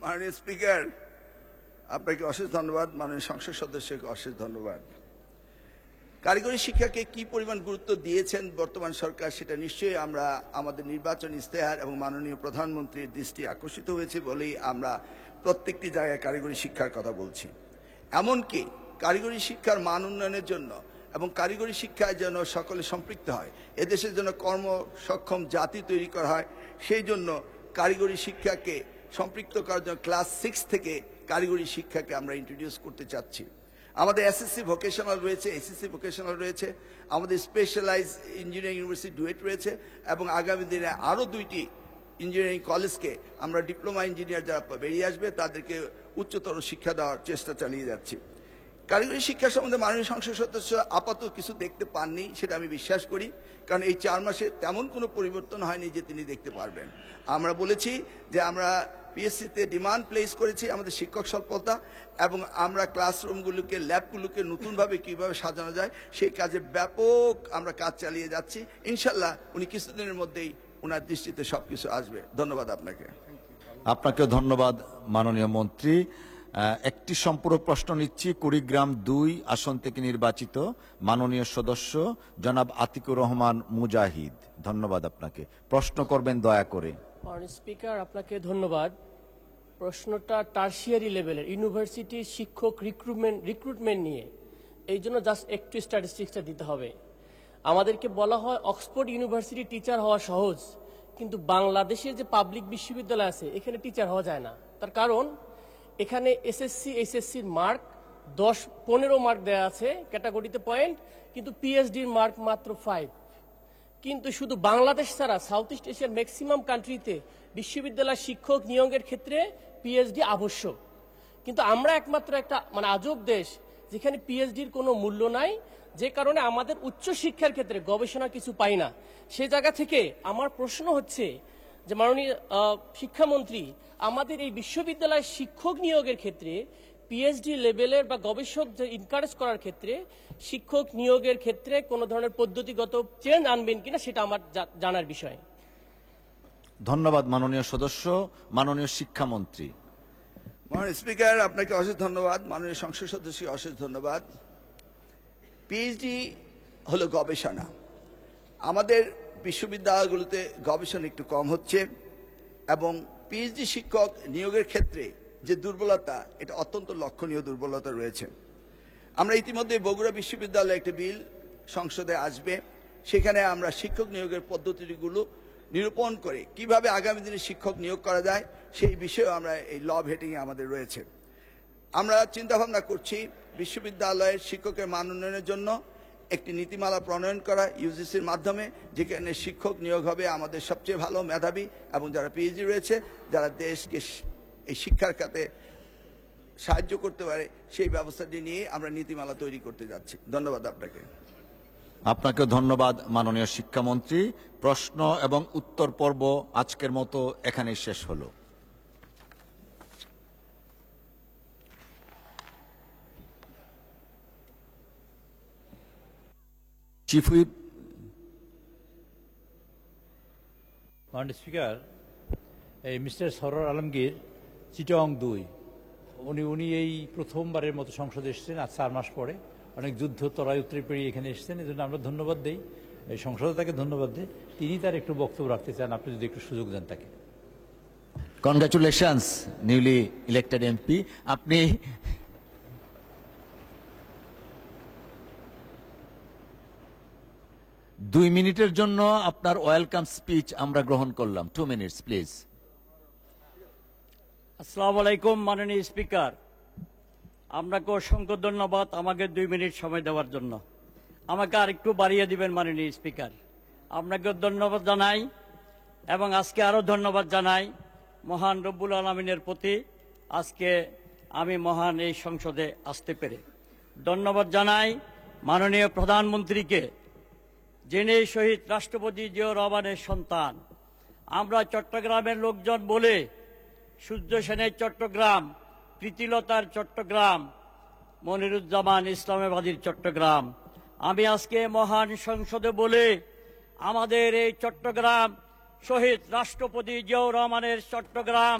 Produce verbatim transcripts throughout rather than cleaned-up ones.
মাননীয় স্পিকার, আপনাকে অশেষ ধন্যবাদ। মাননীয় সংসদ সদস্যকে অশেষ ধন্যবাদ। কারিগরি শিক্ষাকে কি পরিমাণ গুরুত্ব দিয়েছেন বর্তমান সরকার, সেটা নিশ্চয়ই আমরা আমাদের নির্বাচন ইশতেহার এবং মাননীয় প্রধানমন্ত্রীর দৃষ্টি আকর্ষিত হয়েছে বলেই আমরা প্রত্যেকটি জায়গায় কারিগরি শিক্ষার কথা বলছি। এমনকি কারিগরি শিক্ষার মান উন্নয়নের জন্য এবং কারিগরি শিক্ষায় যেন সকলে সম্পৃক্ত হয়, এদেশের জন্য কর্মসক্ষম জাতি তৈরি করা হয়, সেই জন্য কারিগরি শিক্ষাকে সম্পৃক্ত করার জন্য ক্লাস সিক্স থেকে কারিগরি শিক্ষাকে আমরা ইন্ট্রোডিউস করতে চাচ্ছি। আমাদের এসএসসি ভোকেশনাল রয়েছে, এসএসসি ভোকেশনাল রয়েছে, আমাদের স্পেশালাইজ ইঞ্জিনিয়ারিং ইউনিভার্সিটি ডুয়েট রয়েছে এবং আগামী দিনে আরও দুইটি ইঞ্জিনিয়ারিং কলেজকে আমরা ডিপ্লোমা ইঞ্জিনিয়ার যারা বেরিয়ে আসবে তাদেরকে উচ্চতর শিক্ষা দেওয়ার চেষ্টা চালিয়ে যাচ্ছি। কারিগরি শিক্ষা সম্বন্ধে মাননীয় সংসদ সদস্য আপাতত কিছু দেখতে পাননি, সেটা আমি বিশ্বাস করি, কারণ এই চার মাসে তেমন কোনো পরিবর্তন হয়নি যে তিনি দেখতে পারবেন। আমরা বলেছি যে আমরা পিএসসিতে ডিমান্ড প্লেস করেছি আমাদের শিক্ষক স্বল্পতা, এবং আমরা ক্লাসরুমগুলোকে ল্যাবগুলোকে নতুনভাবে কীভাবে সাজানো যায় সেই কাজে ব্যাপক আমরা কাজ চালিয়ে যাচ্ছি। ইনশাল্লাহ উনি কিছুদিনের মধ্যেই ওনার দৃষ্টিতে সব কিছু আসবে। ধন্যবাদ আপনাকে। আপনাকেও ধন্যবাদ মাননীয় মন্ত্রী। একটি সম্পূরক প্রশ্ন নিচ্ছি। কুড়িগ্রাম দুই আসন থেকে নির্বাচিত মাননীয় সদস্য জনাব আতিকুর রহমান মুজাহিদ, ধন্যবাদ আপনাকে। প্রশ্ন করবেন দয়া করে। মাননীয় স্পিকার, আপনাকে ধন্যবাদ। প্রশ্নটা টার্সিয়ারি লেভেলের ইউনিভার্সিটির শিক্ষক রিক্রুটমেন্ট রিক্রুটমেন্ট নিয়ে, এই জন্য জাস্ট একটু স্ট্যাটিস্টিক্সটা দিতে হবে। আমাদেরকে বলা হয় অক্সফোর্ড ইউনিভার্সিটি টিচার হওয়া সহজ, কিন্তু বাংলাদেশের যে পাবলিক বিশ্ববিদ্যালয় আছে এখানে টিচার হওয়া যায় না। তার কারণ এখানে এসএসসি এইচএসসির মার্ক দশ পনেরো মার্ক দেওয়া আছে ক্যাটাগরিতে পয়েন্ট, কিন্তু পিএইচডির মার্ক মাত্র ফাইভ। কিন্তু শুধু বাংলাদেশ ছাড়া সাউথ ইস্ট এশিয়ার ম্যাক্সিমাম কান্ট্রিতে বিশ্ববিদ্যালয় শিক্ষক নিয়োগের ক্ষেত্রে পিএইচডি আবশ্যক, কিন্তু আমরা একমাত্র একটা মানে আজব দেশ যেখানে পিএইচডির কোনো মূল্য নাই, যে কারণে আমাদের উচ্চ শিক্ষার ক্ষেত্রে গবেষণা কিছু পাই না। সেই জায়গা থেকে আমার প্রশ্ন হচ্ছে যে মাননীয় শিক্ষামন্ত্রী, আমাদের এই বিশ্ববিদ্যালয়ের শিক্ষক নিয়োগের ক্ষেত্রে পিএইচডি লেভেলের বা গবেষক এনকারেজ করার ক্ষেত্রে শিক্ষক নিয়োগের ক্ষেত্রে কোনো ধরনের পদ্ধতিগত চেঞ্জ আনবেন কিনা, সেটা আমার জানার বিষয়। ধন্যবাদ মাননীয় সদস্য। মাননীয় শিক্ষামন্ত্রী। মাননীয় স্পিকার, আপনাকে অশেষ ধন্যবাদ। মাননীয় সংসদ সদস্যকে অশেষ ধন্যবাদ। পিএইচডি হলো গবেষণা। আমাদের বিশ্ববিদ্যালয়গুলোতে গবেষণা একটু কম হচ্ছে এবং পিএইচডি শিক্ষক নিয়োগের ক্ষেত্রে যে দুর্বলতা, এটা অত্যন্ত লক্ষণীয় দুর্বলতা রয়েছে। আমরা ইতিমধ্যে বগুড়া বিশ্ববিদ্যালয়ে একটি বিল সংসদে আসবে, সেখানে আমরা শিক্ষক নিয়োগের পদ্ধতিগুলো নিরূপণ করে কিভাবে আগামী দিনে শিক্ষক নিয়োগ করা যায় সেই বিষয়ে আমরা এই ল হেডিংয়ে আমাদের রয়েছে। আমরা চিন্তাভাবনা করছি বিশ্ববিদ্যালয়ের শিক্ষকের মান উন্নয়নের জন্য একটি নীতিমালা প্রণয়ন করা ইউজিসির মাধ্যমে, যেখানে শিক্ষক নিয়োগ হবে আমাদের সবচেয়ে ভালো মেধাবী এবং যারা পিএইচডি রয়েছে, যারা দেশকে এই শিক্ষার খাতে সাহায্য করতে পারে, সেই ব্যবস্থাটি নিয়ে আমরা নীতিমালা তৈরি করতে যাচ্ছি। ধন্যবাদ আপনাকে। আপনাকে ধন্যবাদ মাননীয় শিক্ষামন্ত্রী। প্রশ্ন এবং উত্তর পর্ব আজকের মতো এখানেই শেষ হলো। Chief whip. মাননীয় স্পিকার, এই মিস্টার সরোয়ার আলমগীর, চিটং দুই, উনি উনি এই প্রথমবারের মতো সংসদে এসেছেন আজ চার মাস পরে। অনেক যুদ্ধ তরাই উত্তরে পেরিয়ে এখানে এসেছেন, এই জন্য আমরা ধন্যবাদ দিই, এই সংসদে তাকে ধন্যবাদ দিই। তিনি তার একটু বক্তব্য রাখতে চান, আপনি যদি একটু সুযোগ দেন তাকে। Congratulations newly elected MP. আপনি দুই মিনিটের জন্য আপনার ওয়েলকাম স্পিচ আমরা গ্রহণ করলাম। Two minutes please. আসসালামু আলাইকুম মাননীয় স্পিকার, আপনাকে অসংখ্য ধন্যবাদ আমাকে দুই মিনিট সময় দেওয়ার জন্য। আমাকে আর একটু বাড়িয়ে দিবেন মাননীয় স্পিকার। আপনাকে ধন্যবাদ জানাই এবং আজকে আরও ধন্যবাদ জানাই মহান রব্বুল আলামিনের প্রতি, আজকে আমি মহান এই সংসদে আসতে পেরে। ধন্যবাদ জানাই মাননীয় প্রধানমন্ত্রীকে, যিনি শহীদ রাষ্ট্রপতি জিয়াউর রহমানের সন্তান। আমরা চট্টগ্রামের লোকজন বলে সূর্য সেনের চট্টগ্রাম, প্রীতিলতার চট্টগ্রাম, মনিরুজ্জামান ইসলামাবাদীর চট্টগ্রাম। আমি আজকে মহান সংসদে বলে আমাদের এই চট্টগ্রাম শহীদ রাষ্ট্রপতি জিয়াউর রহমানের চট্টগ্রাম,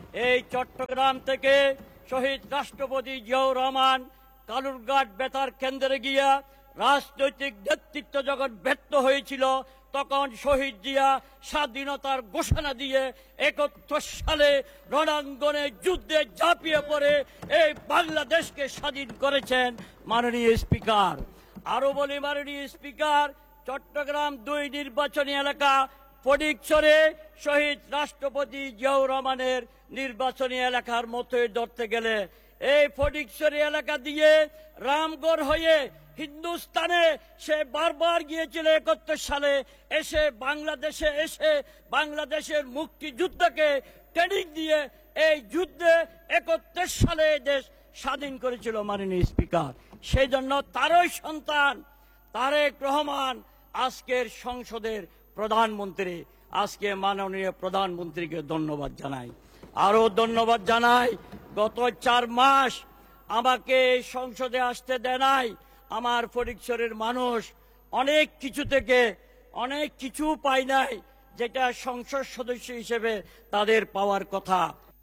এই চট্টগ্রাম থেকে শহীদ রাষ্ট্রপতি জিয়াউর রহমান কালুরঘাট বেতার কেন্দ্রে গিয়া রাজনৈতিক নেতৃত্ব যখন ব্যর্থ হয়েছিল, তখন শহীদ জিয়া স্বাধীনতার ঘোষণা দিয়ে একাত্তর সালে রণাঙ্গনে যুদ্ধে ঝাঁপিয়ে পড়ে এই বাংলাদেশকে স্বাধীন করেছেন মাননীয় স্পিকার। আরো বলি মাননীয় স্পিকার, চট্টগ্রাম দুই নির্বাচনী এলাকা ফটিকছড়ি শহীদ রাষ্ট্রপতি জিয়াউর রহমানের নির্বাচনী এলাকার মতোই ধরতে গেলে এই ফটিকছড়ি এলাকা দিয়ে রামগড় হয়ে হিন্দুস্তানে সে বারবার গিয়েছিল একাত্তর সালে, এসে বাংলাদেশে এসে বাংলাদেশের মুক্তিযুদ্ধকে ট্রেনিং দিয়ে এই যুদ্ধে একাত্তর সালে এই দেশ স্বাধীন করেছিল মাননীয় স্পিকার। সেই জন্য তারই সন্তান তারেক রহমান আজকের সংসদের প্রধানমন্ত্রী। আজকে মাননীয় প্রধানমন্ত্রীকে ধন্যবাদ জানাই। আরো ধন্যবাদ জানাই, গত চার মাস আমাকে এই সংসদে আসতে দেয় নাই। আমার ফটিকছড়ির মানুষ অনেক কিছু থেকে অনেক কিছু পায় নাই, যেটা সংসদ সদস্য হিসেবে তাদের পাওয়ার কথা।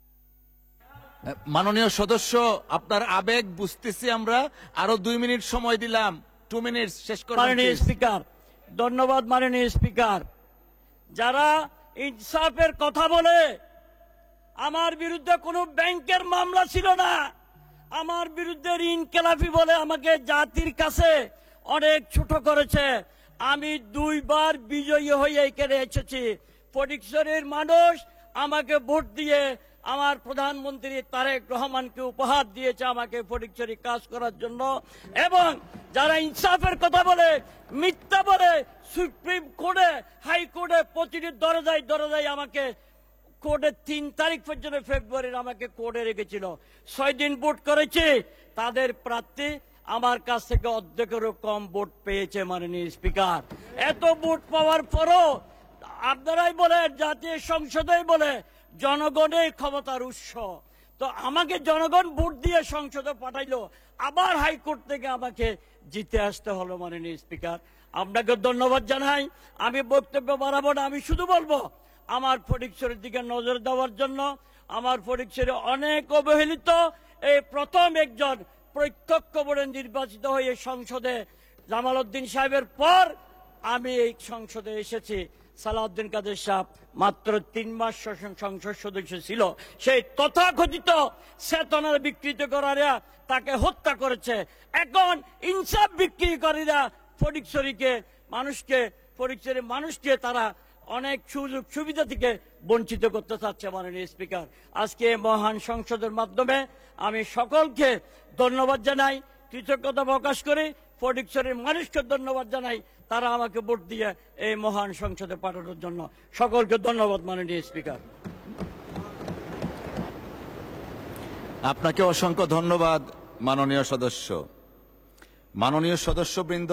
মাননীয় সদস্য, আপনার আবেগ বুঝতেছি আমরা, আরো দুই মিনিট সময় দিলাম, টু মিনিট শেষ করবেন মাননীয় please। স্পিকার, ধন্যবাদ মাননীয় স্পিকার। যারা ইনসাফের কথা বলে, আমার বিরুদ্ধে কোনো ব্যাংকের মামলা ছিল না, আমার বিরুদ্ধে ঋণ খেলাপি বলে আমাকে জাতির কাছে অনেক ছোট করেছে। আমি দুইবার বিজয়ী হয়ে এখানে এসেছি। ফটিকছড়ির মানুষ আমাকে ভোট দিয়ে আমার প্রধানমন্ত্রী তারেক রহমানকে উপহার দিয়েছে আমাকে ফটিকছড়ি কাজ করার জন্য। এবং যারা ইনসাফের কথা বলে, মিথ্যা বলে, সুপ্রিম কোর্টে হাইকোর্টে প্রতিটি দরজায় দরজায় আমাকে কোর্টে তিন তারিখ পর্যন্ত ফেব্রুয়ারির আমাকে কোর্টে রেখেছিল, ছয় দিন ভোট করেছে। তাদের প্রার্থী আমার কাছ থেকে অর্ধেকেরও কম ভোট পেয়েছে মাননীয় স্পিকার। এত ভোট পাওয়ার পরও আপনারাই বলে, জাতীয় সংসদে বলে জনগণের ক্ষমতার উৎস। তো আমাকে জনগণ ভোট দিয়ে সংসদে পাঠাইলো, আবার হাইকোর্ট থেকে আমাকে জিতে আসতে হলো মাননীয় স্পিকার। আপনাকে ধন্যবাদ জানাই। আমি বক্তব্য বাড়াবো না, আমি শুধু বলবো আমার ফটিকছড়ির দিকে নজর দেওয়ার জন্য। আমার ফটিকছড়ি অনেক অবহেলিত, এই প্রথম একজন প্রত্যক্ষ ভোটে নির্বাচিত হয়ে সংসদে জামাল উদ্দিন সাহেবের পর আমি এই সংসদে এসেছি। সালাউদ্দিন কাদের সাহেব মাত্র তিন মাস সংসদ সদস্য ছিল, সেই তথাকথিত চেতনার বিকৃত করারা তাকে হত্যা করেছে। এখন ইনসাফ বিক্রি করিরা ফটিকছড়িকে মানুষকে ফটিকছড়ির মানুষকে তারা অনেক সুযোগ সুবিধা থেকে বঞ্চিত করতে চাচ্ছে মাননীয় স্পিকার। আজকে মহান সংসদের মাধ্যমে আমি সকলকে ধন্যবাদ জানাই, কৃতজ্ঞতা প্রকাশ করি। ফটিকছড়ির মানুষকে ধন্যবাদ জানাই, তারা আমাকে ভোট দিয়ে এই মহান সংসদে পাঠানোর জন্য। সকলকে ধন্যবাদ মাননীয় স্পিকার। আপনাকে অসংখ্য ধন্যবাদ মাননীয় সদস্য। মাননীয় সদস্যবৃন্দ,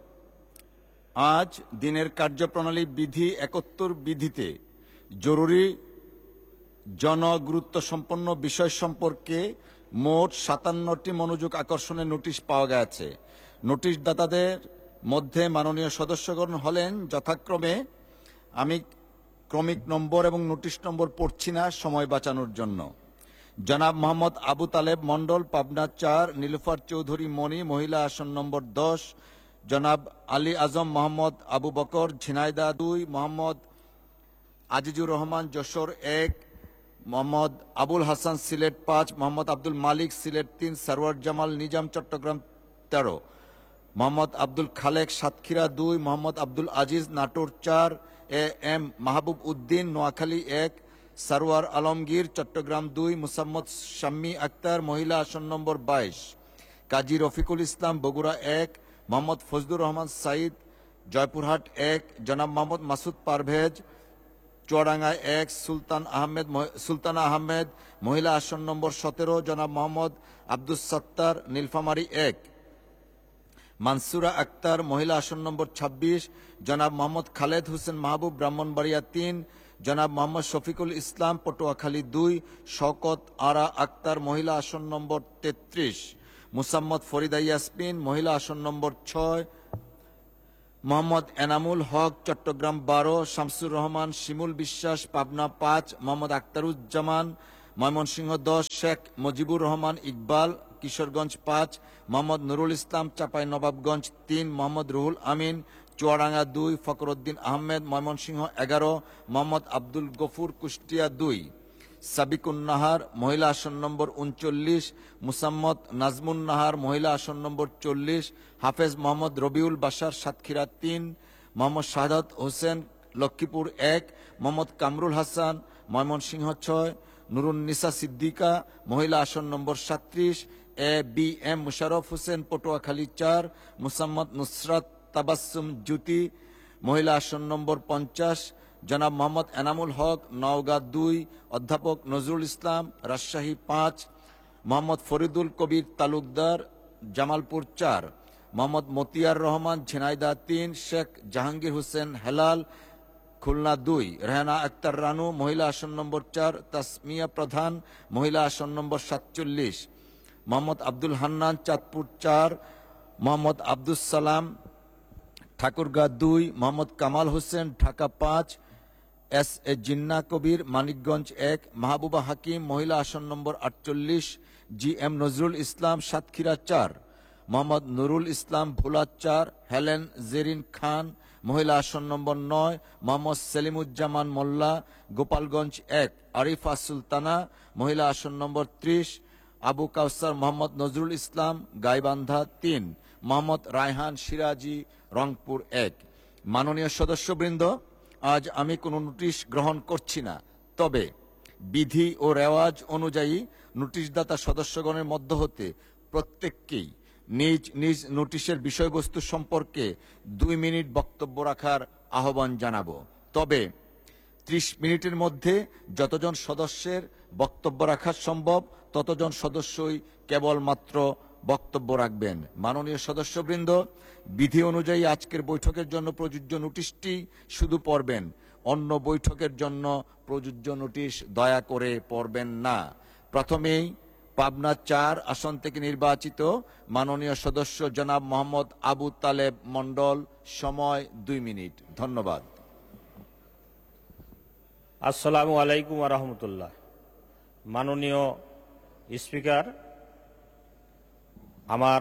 আজ দিনের কার্যপ্রণালী বিধি একাত্তর বিধিতে জরুরি জনগুরুত্ব সম্পন্ন বিষয় সম্পর্কে মোট সাতান্নটি মনোযোগ আকর্ষণের নোটিশ পাওয়া গেছে। নোটিশদাতাদের মধ্যে মাননীয় সদস্যগণ হলেন যথাক্রমে, আমি ক্রমিক নম্বর এবং নোটিশ নম্বর পড়ছি না সময় বাঁচানোর জন্য। জনাব মোহাম্মদ আবু তালেব মন্ডল, পাবনা চার, নীলুফার চৌধুরী মণি, মহিলা আসন নম্বর দশ। জনাব আলী আজম মোহাম্মদ আবু বকর, ঝিনাইদহ দুই, মোহাম্মদ আজিজুর রহমান যশোর এক, মোহাম্মদ আবুল হাসান সিলেট পাঁচ, মোহাম্মদ আব্দুল মালিক সিলেট তিন, সারওয়ার জামাল নিজাম চট্টগ্রাম তেরো, মোহাম্মদ আব্দুল খালেক সাতক্ষীরা দুই, মোহাম্মদ আব্দুল আজিজ নাটোর চার, এ এম মাহবুব উদ্দিন নোয়াখালী এক, সারওয়ার আলমগীর চট্টগ্রাম দুই, মুসাম্মদ শাম্মী আক্তার মহিলা আসন নম্বর বাইশ, কাজী রফিকুল ইসলাম বগুড়া এক, মোহাম্মদ ফজলুর রহমান সাইদ জয়পুরহাট এক, জনাব মোহাম্মদ মাসুদ পারভেজ চুয়াডাঙ্গায় এক, সুলতান আহমেদ সুলতানা আহমেদ মহিলা আসন নম্বর সতেরো, জনাব মোহাম্মদ আব্দুস সত্তার নীলফামারী এক, মানসুরা আক্তার মহিলা আসন নম্বর ছাব্বিশ, জনাব মোহাম্মদ খালেদ হোসেন মাহবুব ব্রাহ্মণবাড়িয়া তিন, জনাব মোহাম্মদ শফিকুল ইসলাম পটুয়াখালী দুই, শওকত আরা আক্তার মহিলা আসন নম্বর তেত্রিশ, মুসাম্মদ ফরিদা ইয়াসমিন মহিলা আসন নম্বর ছয়, মোহাম্মদ এনামুল হক চট্টগ্রাম বারো, শামসুর রহমান শিমুল বিশ্বাস পাবনা পাঁচ, মোহাম্মদ আক্তারুজ্জামান ময়মনসিংহ দশ শেখ মুজিবুর রহমান ইকবাল, কিশোরগঞ্জ পাঁচ মোহাম্মদ নুরুল ইসলাম, চাঁপাই নবাবগঞ্জ তিন মোহাম্মদ রুহুল আমিন, চুয়াডাঙ্গা দুই ফখরুদ্দিন আহমেদ, ময়মনসিংহ এগারো মোহাম্মদ আব্দুল গফুর, কুষ্টিয়া দুই সাবিকুন নাহার মহিলা আসন নম্বর উনচল্লিশ, মুসাম্মদ নাজমুন নাহার মহিলা আসন নম্বর চল্লিশ, হাফেজ মোহাম্মদ রবিউল বাশার সাতক্ষীরা তিন, মোহাম্মদ শাহাদাত হোসেন লক্ষ্মীপুর এক, মোহাম্মদ কামরুল হাসান ময়মনসিংহ ছয়, নুরুন্নিসা সিদ্দিকা মহিলা আসন নম্বর সাতত্রিশ, A B M Musharraf Hossain Patuakhali চার, মুসাম্মদ নুসরাত তাবাসসুম জ্যোতি মহিলা আসন নম্বর পঞ্চাশ, জনাব মোহাম্মদ এনামুল হক নওগাঁ দুই, অধ্যাপক নজরুল ইসলাম রাজশাহী পাঁচ, মোহাম্মদ ফরিদুল কবির তালুকদার জামালপুর চার, মোহাম্মদ মতিয়ার রহমান ঝিনাইদহ তিন, শেখ জাহাঙ্গীর হোসেন হেলাল খুলনা দুই, রেহানা আক্তার রানু মহিলা আসন নম্বর চার, তাসমিয়া প্রধান মহিলা আসন নম্বর সাতচল্লিশ, মোহাম্মদ আব্দুল হান্নান চাঁদপুর চার, মোহাম্মদ আব্দুস সালাম ঠাকুরগাঁ দুই, মোহাম্মদ কামাল হোসেন ঢাকা পাঁচ, এস এ জিন্না কবির মানিকগঞ্জ এক, মাহবুবা হাকিম মহিলা আসন নম্বর আটচল্লিশ, জি এম নজরুল ইসলাম সাতক্ষীরা চার, মোহাম্মদ নুরুল ইসলাম ভোলা চার, হেলেন জেরিন খান মহিলা আসন নম্বর নয়, মোহাম্মদ সেলিমুজ্জামান মোল্লা গোপালগঞ্জ এক, আরিফা সুলতানা মহিলা আসন নম্বর ত্রিশ, আবু কাউসার মোহাম্মদ নজরুল ইসলাম গাইবান্ধা তিন, মোহাম্মদ রায়হান সিরাজি রংপুর এক। মাননীয় সদস্যবৃন্দ, আজ আমি কোনো নোটিশ গ্রহণ করছি না, তবে বিধি ও রেওয়াজ অনুযায়ী নোটিশদাতা সদস্যগণের মধ্য হতে প্রত্যেককেই নিজ নিজ নোটিশের বিষয়বস্তু সম্পর্কে দুই মিনিট বক্তব্য রাখার আহ্বান জানাবো। তবে ত্রিশ মিনিটের মধ্যে যতজন সদস্যের বক্তব্য রাখা সম্ভব ততজন সদস্যই কেবলমাত্র বক্তব্য রাখবেন। মাননীয় সদস্যবৃন্দ, বিধি অনুযায়ী আজকের বৈঠকের জন্য প্রযোজ্য নোটিশটি শুধু পড়বেন, অন্য বৈঠকের জন্য প্রযোজ্য নোটিশ দয়া করে পড়বেন না। প্রথমেই পাবনা চার আসন থেকে নির্বাচিত মাননীয় সদস্য জনাব মোহাম্মদ আবু তালেব মন্ডল, সময় দুই মিনিট। ধন্যবাদ। আসসালামু আলাইকুম ওয়া রাহমাতুল্লাহ। মাননীয় স্পিকার, আমার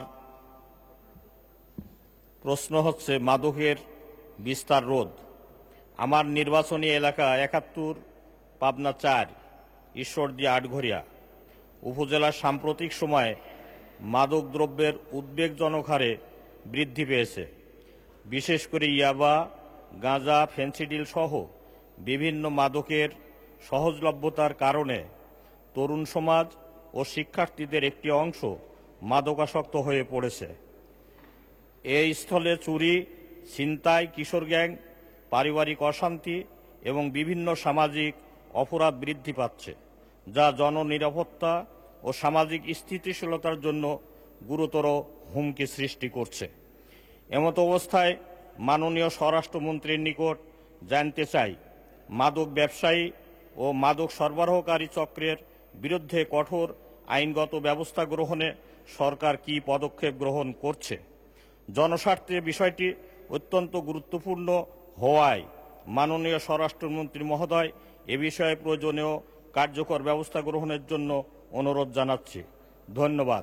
প্রশ্ন হচ্ছে মাদকের বিস্তার রোধ। আমার নির্বাচনী এলাকা একাত্তর পাবনা চার ঈশ্বরদী আটঘরিয়া উপজেলার সাম্প্রতিক সময়ে মাদক দ্রব্যের উদ্বেগজনক হারে বৃদ্ধি পেয়েছে। বিশেষ করে ইয়াবা, গাঁজা, ফেনসিডিল সহ বিভিন্ন মাদকের সহজলভ্যতার কারণে তরুণ সমাজ ও শিক্ষার্থীদের একটি অংশ মাদকাসক্ত হয়ে পড়েছে। এই স্থলে চুরি, ছিনতাই, কিশোর গ্যাং, পারিবারিক অশান্তি এবং বিভিন্ন সামাজিক অপরাধ বৃদ্ধি পাচ্ছে, যা জননিরাপত্তা ও সামাজিক স্থিতিশীলতার জন্য গুরুতর হুমকি সৃষ্টি করছে। এমতো অবস্থায় মাননীয় স্বরাষ্ট্রমন্ত্রীর নিকট জানতে চাই, মাদক ব্যবসায়ী ও মাদক সরবরাহকারী চক্রের বিরুদ্ধে কঠোর আইনগত ব্যবস্থা গ্রহণে সরকার কী পদক্ষেপ গ্রহণ করছে। জনস্বার্থে বিষয়টি অত্যন্ত গুরুত্বপূর্ণ হওয়ায় মাননীয় স্বরাষ্ট্রমন্ত্রী মহোদয় এ বিষয়ে প্রয়োজনীয় কার্যকর ব্যবস্থা গ্রহণের জন্য অনুরোধ জানাচ্ছি। ধন্যবাদ।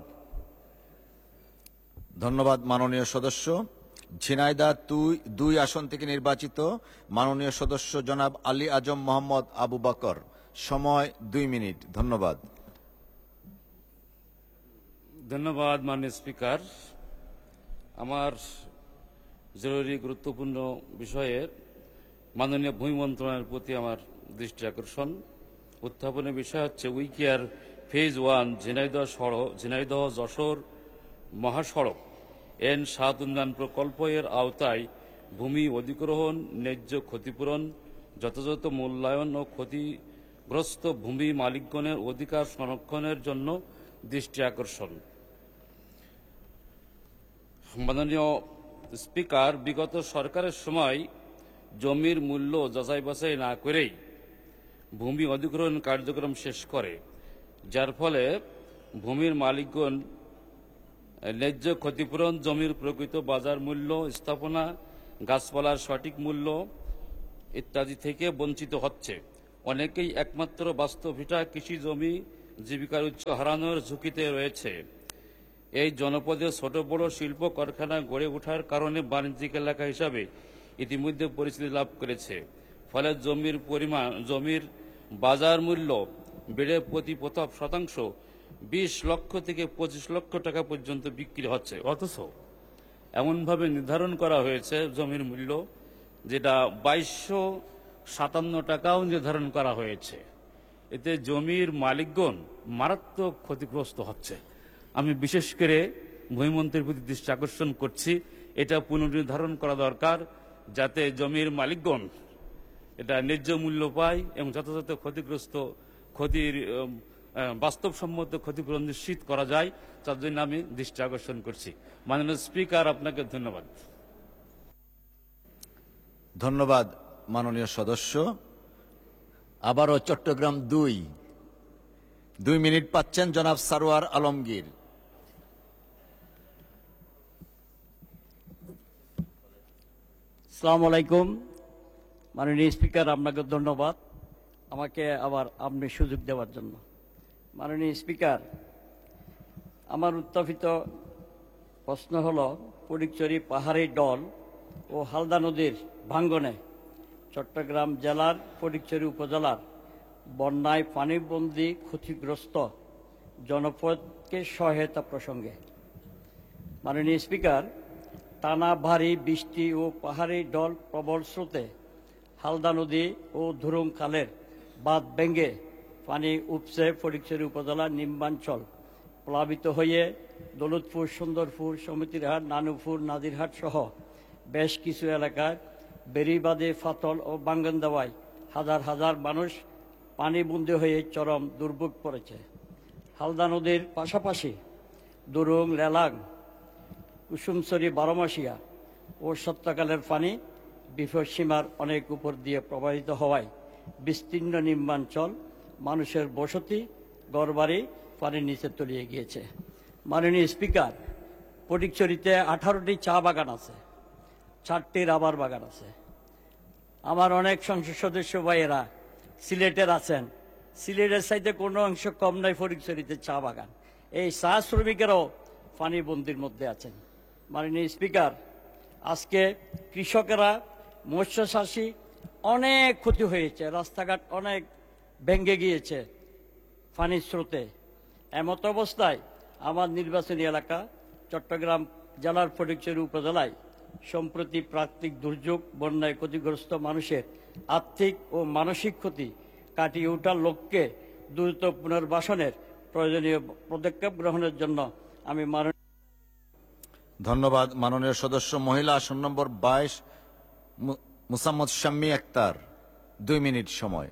ধন্যবাদ মাননীয় সদস্য। ঝিনাইদহ দুই দুই আসন থেকে নির্বাচিত মাননীয় সদস্য জনাব আলী আজম মোহাম্মদ আবু বকর, সময় দুই মিনিট। ধন্যবাদ। ধন্যবাদ মাননীয় স্পিকার। আমার জরুরি গুরুত্বপূর্ণ বিষয়ে মাননীয় ভূমি মন্ত্রণালয়ের প্রতি আমার দৃষ্টি আকর্ষণ। উত্থাপনের বিষয় হচ্ছে উইকিয়ার ফেজ ওয়ান ঝিনাইদহ সড়ক ঝিনাইদহ যশোর মহাসড়ক এন সাত উন্নয়ন প্রকল্প এর আওতায় ভূমি অধিগ্রহণ, ন্যায্য ক্ষতিপূরণ, যথাযথ মূল্যায়ন ও ক্ষতিগ্রস্ত ভূমি মালিকগণের অধিকার সংরক্ষণের জন্য দৃষ্টি আকর্ষণ। মাননীয় স্পিকার, বিগত সরকারের সময় জমির মূল্য যাচাই বাছাই না করেই ভূমি অধিগ্রহণ কার্যক্রম শেষ করে, যার ফলে ভূমির মালিকগণ ন্যায্য ক্ষতিপূরণ, জমির প্রকৃত বাজার মূল্য, স্থাপনা, গাছপালার সঠিক মূল্য ইত্যাদি থেকে বঞ্চিত হচ্ছে। অনেকেই একমাত্র বাস্তব ভিটা কৃষি জমি জীবিকার উচ্চ হারানোর ঝুঁকিতে রয়েছে। এই জনপদে ছোট বড় শিল্প কারখানা গড়ে ওঠার কারণে বাণিজ্যিক এলাকা হিসাবে ইতিমধ্যে পরিচিতি লাভ করেছে। ফলে জমির পরিমাণ জমির বাজার মূল্য বেড়ে প্রতি শতাংশ বিশ লক্ষ থেকে পঁচিশ লক্ষ টাকা পর্যন্ত বিক্রি হচ্ছে। অথচ এমনভাবে নির্ধারণ করা হয়েছে জমির মূল্য যেটা বাইশশো সাতান্ন টাকাও নির্ধারণ করা হয়েছে। এতে জমির মালিকগণ মারাত্মক ক্ষতিগ্রস্ত হচ্ছে। আমি বিশেষ করে ভূমিমন্ত্রীর প্রতি দৃষ্টি আকর্ষণ করছি, এটা পুনর্নির্ধারণ করা দরকার যাতে জমির মালিকগণ এটা ন্যায্য মূল্য পায় এবং যথাযথ ক্ষতিগ্রস্ত ক্ষতির বাস্তবসম্মত ক্ষতিপূরণ নিশ্চিত করা যায়, তার জন্য আমি দৃষ্টি আকর্ষণ করছি। মাননীয় স্পিকার, আপনাকে ধন্যবাদ। ধন্যবাদ মাননীয় সদস্য। আবারও চট্টগ্রাম দুই দুই মিনিট পাচ্ছেন জনাব সারোয়ার আলমগীর। আসসালামু আলাইকুম। মাননীয় স্পিকার, আপনাকে ধন্যবাদ আমাকে আবার আপনি সুযোগ দেওয়ার জন্য। মাননীয় স্পিকার, আমার উত্থাপিত প্রশ্ন হল, ফটিকছড়ি পাহাড়ি ডল ও হালদা নদীর ভাঙ্গনে চট্টগ্রাম জেলার ফটিকছড়ি উপজেলার বন্যায় পানিবন্দী ক্ষতিগ্রস্ত জনপদকে সহায়তা প্রসঙ্গে। মাননীয় স্পিকার, টানা ভারী বৃষ্টি ও পাহাড়ি ডল প্রবল স্রোতে হালদা নদী ও ধুরুং খালের বাঁধ ভেঙে পানি উপচে ফটিকছড়ি উপজেলার নিম্নাঞ্চল প্লাবিত হয়ে দৌলতপুর, সুন্দরপুর, সমিতিরহাট, নানুপুর, নাজিরহাট সহ বেশ কিছু এলাকায় বেড়িবাঁধে ফাতল ও বাঙ্গন দেওয়ায় হাজার হাজার মানুষ পানিবন্দী হয়ে চরম দুর্ভোগ পড়েছে। হালদা নদীর পাশাপাশি দুরুং, লেলাং, কুসুমছড়ি, বারোমাসিয়া ও সত্যকালের পানি বিপদসীমার অনেক উপর দিয়ে প্রবাহিত হওয়ায় বিস্তীর্ণ নিম্নাঞ্চল মানুষের বসতি ঘরবাড়ি পানির নিচে তলিয়ে গিয়েছে। মাননীয় স্পিকার, ফটিকছড়িতে আঠারোটি চা বাগান আছে, চারটি রাবার বাগান আছে। আমার অনেক সংসদ সদস্য ভাইয়েরা সিলেটের আছেন, সিলেটের সাইডে কোনো অংশ কম নাই ফটিকছড়িতে চা বাগান। এই চা শ্রমিকেরাও পানিবন্দির মধ্যে আছেন। মাননীয় স্পিকার, আজকে কৃষকেরা, মৎস্য চাষী অনেক ক্ষতি হয়েছে, রাস্তাঘাট অনেক ভেঙে গিয়েছে পানির স্রোতে। এমত অবস্থায় আমার নির্বাচনী এলাকা চট্টগ্রাম জেলার ফটিকছড়ি উপজেলায় সম্প্রতি প্রাকৃতিক দুর্যোগ বন্যায় ক্ষতিগ্রস্ত মানুষের আর্থিক ও মানসিক ক্ষতি কাটিয়ে ওঠার লক্ষ্যে দ্রুত পুনর্বাসনের প্রয়োজনীয় পদক্ষেপ গ্রহণের জন্য আমি মাননীয় ধন্যবাদ মাননীয় সদস্য। মহিলা আসন নম্বর বাইশ মুসাম্মদ শাম্মী আক্তার, দুই মিনিট সময়।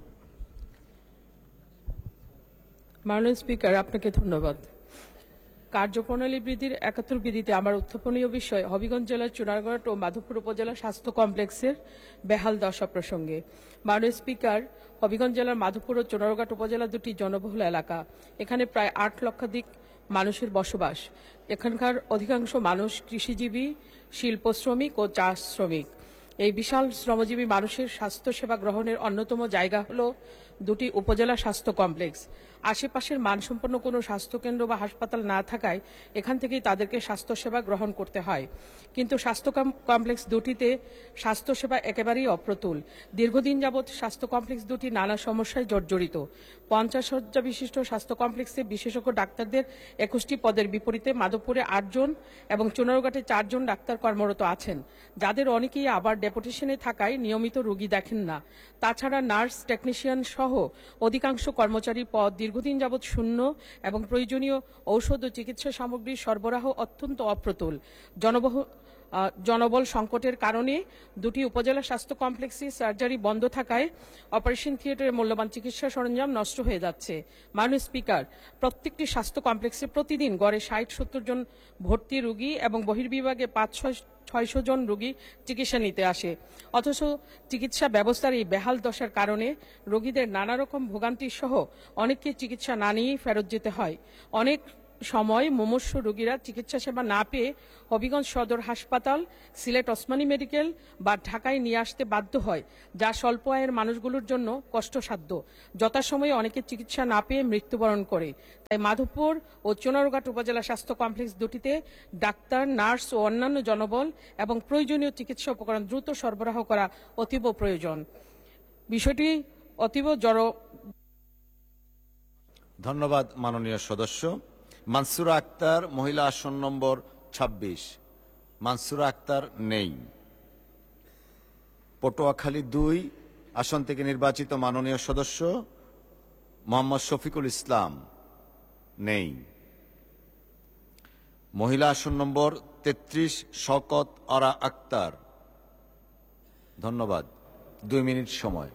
মাননীয় স্পিকার, আপনাকে ধন্যবাদ। কার্যপ্রণালী বৃদ্ধির একাত্তর বিধিতে আমার উত্থাপনীয় বিষয় হবিগঞ্জ জেলার চুনারঘাট ও মাধবপুর উপজেলা স্বাস্থ্য কমপ্লেক্সের বেহাল দশা প্রসঙ্গে। মাননীয় স্পিকার, হবিগঞ্জ জেলার মাধবপুর ও চুনারঘাট উপজেলা দুটি জনবহুল এলাকা। এখানে প্রায় আট লক্ষাধিক মানুষের বসবাস। এখানকার অধিকাংশ মানুষ কৃষিজীবী, শিল্প শ্রমিক ও চাষ শ্রমিক। এই বিশাল শ্রমজীবী মানুষের স্বাস্থ্যসেবা গ্রহণের অন্যতম জায়গা হল দুটি উপজেলা স্বাস্থ্য কমপ্লেক্স। আশেপাশের মানসম্পন্ন কোনো স্বাস্থ্যকেন্দ্র বা হাসপাতাল না থাকায় এখান থেকেই তাদেরকে স্বাস্থ্যসেবা গ্রহণ করতে হয়। কিন্তু স্বাস্থ্য কমপ্লেক্স দুটিতে স্বাস্থ্যসেবা একেবারেই অপ্রতুল। দীর্ঘদিন যাবৎ স্বাস্থ্য কমপ্লেক্স দুটি নানা সমস্যায় জর্জরিত। পঞ্চাশ শয্যা বিশিষ্ট স্বাস্থ্য কমপ্লেক্সে বিশেষজ্ঞ ডাক্তারদের একুশটি পদের বিপরীতে মাধবপুরে আটজন এবং চুনারঘাটে চারজন ডাক্তার কর্মরত আছেন, যাদের অনেকেই আবার ডেপুটেশনে থাকায় নিয়মিত রোগী দেখেন না। তাছাড়া নার্স, টেকনিশিয়ান সহ অধিকাংশ কর্মচারী পদ দীর্ঘদিন যাবৎ শূন্য এবং প্রয়োজনীয় ঔষধ ও চিকিৎসা সামগ্রীর সরবরাহ অত্যন্ত অপ্রতুল। জনবহুল জনবল সংকটের কারণে দুটি উপজেলা স্বাস্থ্য কমপ্লেক্সে সার্জারি বন্ধ থাকায় অপারেশন থিয়েটারের মূল্যবান চিকিৎসা সরঞ্জাম নষ্ট হয়ে যাচ্ছে। মাননীয় স্পিকার, প্রত্যেকটি স্বাস্থ্য কমপ্লেক্সে প্রতিদিন গড়ে ষাট সত্তর জন ভর্তি রোগী এবং বহির্বিভাগে পাঁচ ছয় ছয়শো জন রোগী চিকিৎসা নিতে আসে। অথচ চিকিৎসা ব্যবস্থার এই বেহাল দশার কারণে রোগীদের নানা রকম ভোগান্তি সহ অনেককে চিকিৎসা না নিয়েই ফেরত যেতে হয়। অনেক সময় মুমূর্ষু রোগীরা চিকিৎসা সেবা না পেয়ে হবিগঞ্জ সদর হাসপাতাল, সিলেট ওসমানী মেডিকেল বা ঢাকায় নিয়ে আসতে বাধ্য হয়, যা স্বল্প আয়ের মানুষগুলোর জন্য কষ্টসাধ্য। যথাসময়ে অনেকে চিকিৎসা না পেয়ে মৃত্যুবরণ করে। তাই মাধবপুর ও চুনারুঘাট উপজেলা স্বাস্থ্য কমপ্লেক্স দুটিতে ডাক্তার, নার্স ও অন্যান্য জনবল এবং প্রয়োজনীয় চিকিৎসা উপকরণ দ্রুত সরবরাহ করা অতীব প্রয়োজন। বিষয়টি অতীব জড়। ধন্যবাদ মাননীয় সদস্য। মানসুরা আক্তার, মহিলা আসন নম্বর ছাব্বিশ। মানসুরা আক্তার নেই। পটুয়াখালী দুই আসন থেকে নির্বাচিত মাননীয় সদস্য মোহাম্মদ শফিকুল ইসলাম নেই। মহিলা আসন নম্বর তেত্রিশ, শওকত আরা আক্তার। ধন্যবাদ। দুই মিনিট সময়।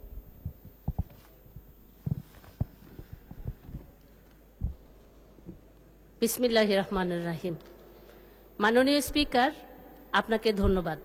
বিসমিল্লাহির রহমানির রহিম। মাননীয় স্পিকার, আপনাকে ধন্যবাদ।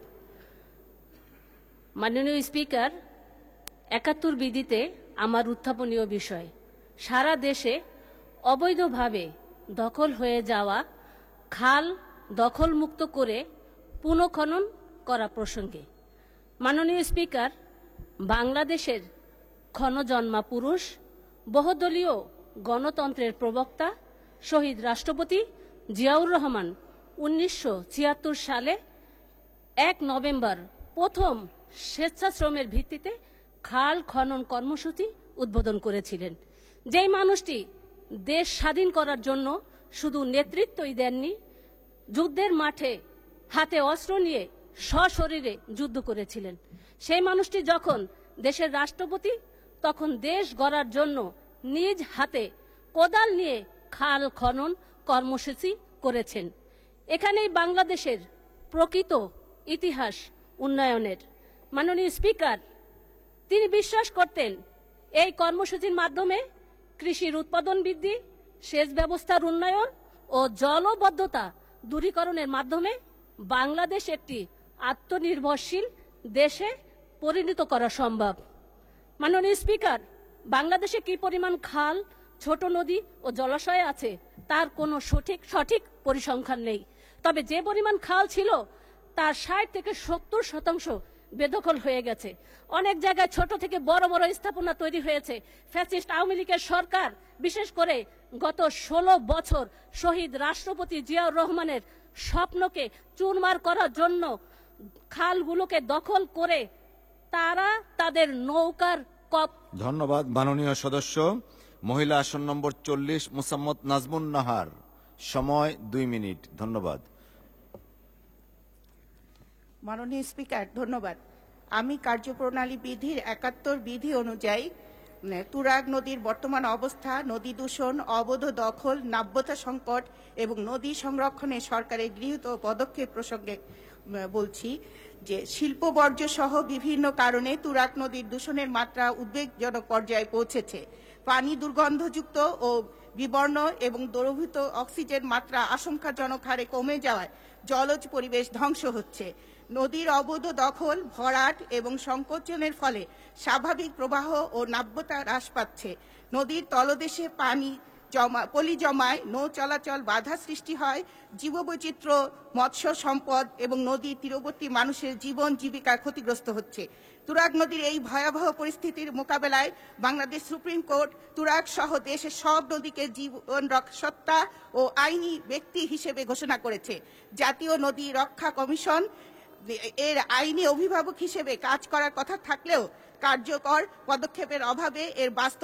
মাননীয় স্পিকার, একাত্তর বিধিতে আমার উত্থাপনীয় বিষয় সারা দেশে অবৈধভাবে দখল হয়ে যাওয়া খাল দখলমুক্ত করে পুনঃখনন করা প্রসঙ্গে। মাননীয় স্পিকার, বাংলাদেশের ক্ষণজন্মা পুরুষ, বহুদলীয় গণতন্ত্রের প্রবক্তা শহীদ রাষ্ট্রপতি জিয়াউর রহমান উনিশশো ছিয়াত্তর সালে এক নভেম্বর প্রথম স্বেচ্ছাশ্রমের ভিত্তিতে খাল খনন কর্মসূচি উদ্বোধন করেছিলেন। যেই মানুষটি দেশ স্বাধীন করার জন্য শুধু নেতৃত্বই দেননি, যুদ্ধের মাঠে হাতে অস্ত্র নিয়ে সশরীরে যুদ্ধ করেছিলেন। সেই মানুষটি যখন দেশের রাষ্ট্রপতি, তখন দেশ গড়ার জন্য নিজ হাতে কোদাল নিয়ে খাল খনন কর্মসূচি করেছেন। এখানেই বাংলাদেশের প্রকৃত ইতিহাস উন্নয়নের। মাননীয় স্পিকার, তিনি বিশ্বাস করতেন এই কর্মসূচির মাধ্যমে কৃষির উৎপাদন বৃদ্ধি, সেচ ব্যবস্থার উন্নয়ন ও জলবদ্ধতা দূরীকরণের মাধ্যমে বাংলাদেশ একটি আত্মনির্ভরশীল দেশে পরিণত করা সম্ভব। মাননীয় স্পিকার, বাংলাদেশে কি পরিমাণ খাল, ছোট নদী ও জলাশয় আছে তার কোনো সঠিক সঠিক পরিসংখ্যান নেই। তবে যে পরিমাণ খাল ছিল তার ষাট থেকে সত্তর শতাংশ বেদখল হয়ে গেছে। অনেক জায়গায় ছোট থেকে বড় বড় স্থাপনা তৈরি হয়েছে। ফ্যাসিস্ট আওয়ামী লীগের সরকার বিশেষ করে গত ষোলো বছর শহীদ রাষ্ট্রপতি জিয়াউর রহমানের স্বপ্নকে চুরমার করার জন্য খালগুলোকে দখল করে তারা তাদের নৌকার কপ। ধন্যবাদ মাননীয় সদস্য। মহিলা আসন নম্বর চল্লিশ, মুসাম্মদ নাজমুন নাহার। সময় দুই মিনিট। ধন্যবাদ। মাননীয় স্পিকার, ধন্যবাদ। আমি কার্যপ্রণালী বিধির একাত্তর বিধি অনুযায়ী তুরাগ নদীর বর্তমান অবস্থা, নদী দূষণ, অবৈধ দখল, নাব্যতা সংকট এবং নদী সংরক্ষণে সরকারের গৃহীত পদক্ষেপ প্রসঙ্গে বলছি যে শিল্প বর্জ্য সহ বিভিন্ন কারণে তুরাগ নদীর দূষণের মাত্রা উদ্বেগজনক পর্যায়ে পৌঁছেছে। পানি দুর্গন্ধযুক্ত ও বিবর্ণ এবং দ্রবীভূত অক্সিজেন মাত্রা আশঙ্কাজনক হারে কমে যাওয়ায় জলজ পরিবেশ ধ্বংস হচ্ছে। নদীর অবৈধ দখল, ভরাট এবং সংকোচনের ফলে স্বাভাবিক প্রবাহ ও নাব্যতা হ্রাস পাচ্ছে। নদীর তলদেশে পানি জমা পলি জমায় নৌ চলাচল বাধা সৃষ্টি হয়, জীববৈচিত্র্য, মৎস্য সম্পদ এবং নদীর তীরবর্তী মানুষের জীবন জীবিকা ক্ষতিগ্রস্ত হচ্ছে। তুরাগ নদীর এই ভয়াবহ পরিস্থিতির মোকাবেলায় বাংলাদেশ সুপ্রিম কোর্ট তুরাগ সহ দেশের সব নদীকে জীবন রক্ষা ও আইনি ব্যক্তি হিসেবে ঘোষণা করেছে। জাতীয় নদী রক্ষা কমিশন এর আইনি অভিভাবক হিসেবে কাজ করার কথা থাকলেও কার্যকর পদক্ষেপের অভাবে এর বাস্তব